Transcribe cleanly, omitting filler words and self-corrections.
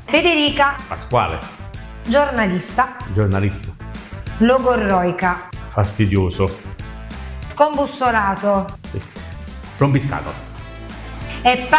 Federica, Pasquale. giornalista. Giornalista. Logorroica, Fastidioso. scombussolato Sì. Rompiscato. e